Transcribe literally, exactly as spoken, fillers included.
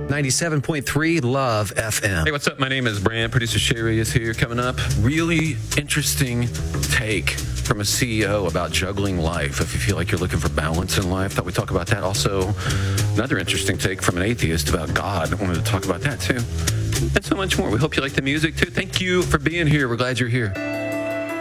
ninety-seven point three Love F M. Hey, what's up? My name is Brand. Producer Sherry is here. Coming up, really interesting take from a C E O about juggling life. If you feel like you're looking for balance in life, thought we'd talk about that. Also, another interesting take from an atheist about God. I wanted to talk about that too. And so much more. We hope you like the music too. Thank you for being here. We're glad you're here.